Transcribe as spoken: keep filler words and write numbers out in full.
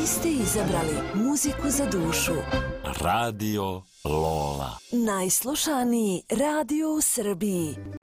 Vi ste izabrali muziku za dušu. Radio Lola. Najslušaniji radio u Srbiji.